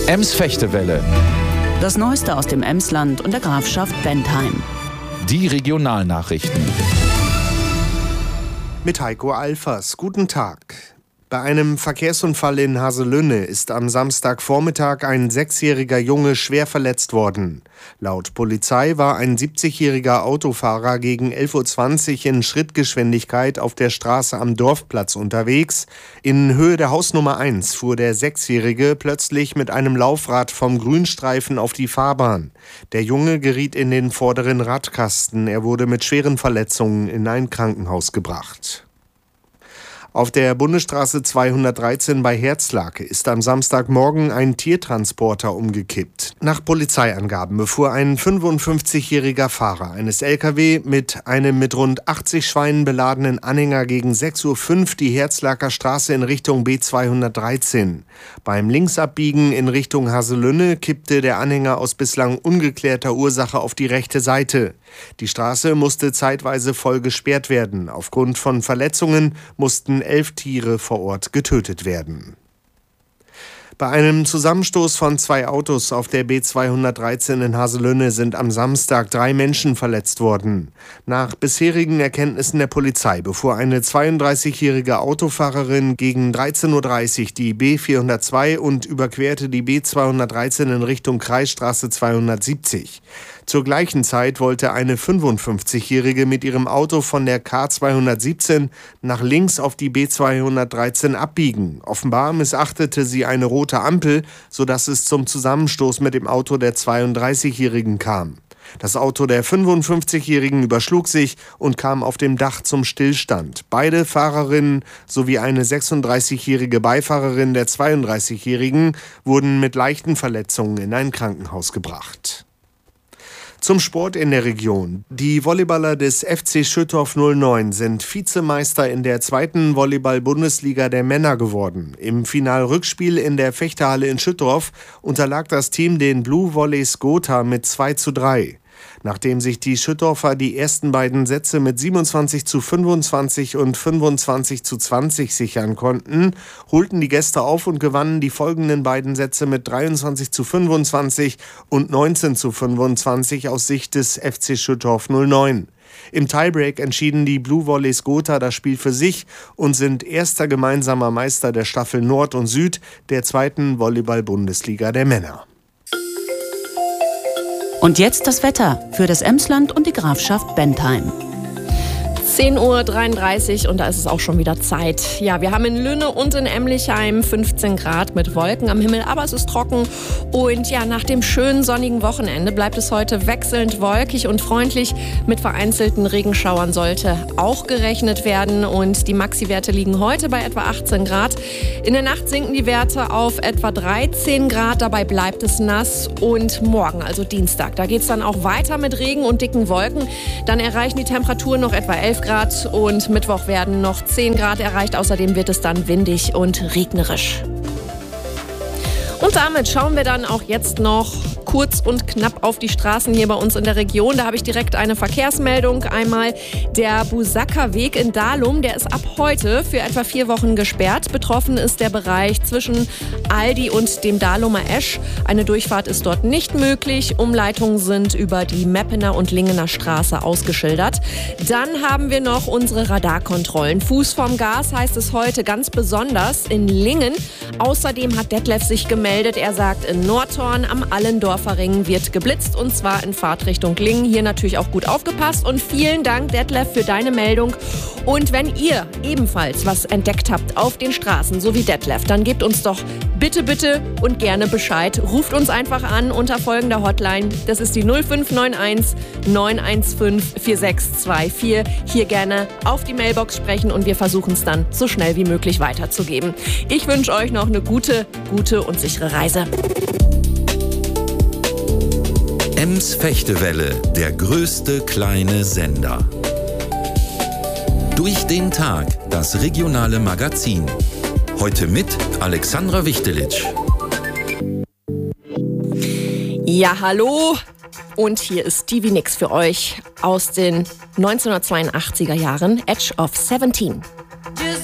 Ems-Fechtewelle. Das Neueste aus dem Emsland und der Grafschaft Bentheim. Die Regionalnachrichten. Mit Heiko Alfers. Guten Tag. Bei einem Verkehrsunfall in Haselünne ist am Samstagvormittag ein 6-jähriger Junge schwer verletzt worden. Laut Polizei war ein 70-jähriger Autofahrer gegen 11:20 Uhr in Schrittgeschwindigkeit auf der Straße am Dorfplatz unterwegs. In Höhe der Hausnummer 1 fuhr der 6-Jährige plötzlich mit einem Laufrad vom Grünstreifen auf die Fahrbahn. Der Junge geriet in den vorderen Radkasten. Er wurde mit schweren Verletzungen in ein Krankenhaus gebracht. Auf der Bundesstraße 213 bei Herzlake ist am Samstagmorgen ein Tiertransporter umgekippt. Nach Polizeiangaben befuhr ein 55-jähriger Fahrer eines LKW mit einem mit rund 80 Schweinen beladenen Anhänger gegen 6:05 Uhr die Herzlaker Straße in Richtung B213. Beim Linksabbiegen in Richtung Haselünne kippte der Anhänger aus bislang ungeklärter Ursache auf die rechte Seite. Die Straße musste zeitweise voll gesperrt werden. Aufgrund von Verletzungen mussten 11 Tiere vor Ort getötet werden. Bei einem Zusammenstoß von 2 Autos auf der B213 in Haselünne sind am Samstag 3 Menschen verletzt worden. Nach bisherigen Erkenntnissen der Polizei befuhr eine 32-jährige Autofahrerin gegen 13:30 Uhr die B402 und überquerte die B213 in Richtung Kreisstraße 270. Zur gleichen Zeit wollte eine 55-jährige mit ihrem Auto von der K217 nach links auf die B213 abbiegen. Offenbar missachtete sie eine rote Ampel, sodass es zum Zusammenstoß mit dem Auto der 32-jährigen kam. Das Auto der 55-jährigen überschlug sich und kam auf dem Dach zum Stillstand. Beide Fahrerinnen sowie eine 36-jährige Beifahrerin der 32-jährigen wurden mit leichten Verletzungen in ein Krankenhaus gebracht. Zum Sport in der Region. Die Volleyballer des FC Schüttorf 09 sind Vizemeister in der 2. Volleyball-Bundesliga der Männer geworden. Im Finalrückspiel in der Fechterhalle in Schüttorf unterlag das Team den Blue Volleys Gotha mit 2:3. Nachdem sich die Schüttorfer die ersten beiden Sätze mit 27:25 und 25:20 sichern konnten, holten die Gäste auf und gewannen die folgenden beiden Sätze mit 23:25 und 19:25 aus Sicht des FC Schüttorf 09. Im Tiebreak entschieden die Blue Volleys Gotha das Spiel für sich und sind erster gemeinsamer Meister der Staffel Nord und Süd der 2. Volleyball-Bundesliga der Männer. Und jetzt das Wetter für das Emsland und die Grafschaft Bentheim. 10:33 Uhr und da ist es auch schon wieder Zeit. Ja, wir haben in Lünne und in Emlichheim 15 Grad mit Wolken am Himmel, aber es ist trocken. Und ja, nach dem schönen sonnigen Wochenende bleibt es heute wechselnd wolkig und freundlich. Mit vereinzelten Regenschauern sollte auch gerechnet werden. Und die Maxi-Werte liegen heute bei etwa 18 Grad. In der Nacht sinken die Werte auf etwa 13 Grad. Dabei bleibt es nass. Und morgen, also Dienstag, da geht es dann auch weiter mit Regen und dicken Wolken. Dann erreichen die Temperaturen noch etwa 11 Grad und Mittwoch werden noch 10 Grad erreicht. Außerdem wird es dann windig und regnerisch. Und damit schauen wir dann auch jetzt noch kurz und knapp auf die Straßen hier bei uns in der Region. Da habe ich direkt eine Verkehrsmeldung. Einmal der Busacker-Weg in Dahlum. Der ist ab heute für etwa 4 Wochen gesperrt. Betroffen ist der Bereich zwischen Aldi und dem Dahlumer Esch. Eine Durchfahrt ist dort nicht möglich. Umleitungen sind über die Meppener und Lingener Straße ausgeschildert. Dann haben wir noch unsere Radarkontrollen. Fuß vom Gas heißt es heute ganz besonders in Lingen. Außerdem hat Detlef sich gemeldet. Er sagt, in Nordhorn am Allendorfer Ring wird geblitzt und zwar in Fahrtrichtung Lingen. Hier natürlich auch gut aufgepasst und vielen Dank, Detlef, für deine Meldung. Und wenn ihr ebenfalls was entdeckt habt auf den Straßen, so wie Detlef, dann gebt uns doch bitte und gerne Bescheid. Ruft uns einfach an unter folgender Hotline. Das ist die 0591 915 4624. Hier gerne auf die Mailbox sprechen und wir versuchen es dann so schnell wie möglich weiterzugeben. Ich wünsche euch noch eine gute und sichere Reise. Ems-Fechtewelle, der größte kleine Sender. Durch den Tag, das regionale Magazin. Heute mit Alexandra Wichtelitsch. Ja, hallo. Und hier ist Stevie Nicks für euch aus den 1982er Jahren, Edge of 17.